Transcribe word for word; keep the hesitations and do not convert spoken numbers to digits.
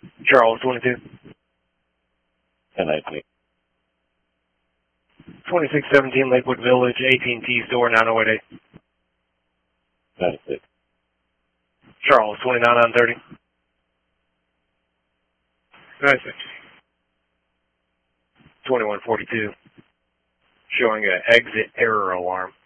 Charles, twenty-two. ten nineteen. twenty-six seventeen Lakewood Village, A T and T store, nine oh eight eight. ninety-six. Charles, twenty-nine nine thirty. ninety-six. twenty-one forty-two. Showing an exit error alarm.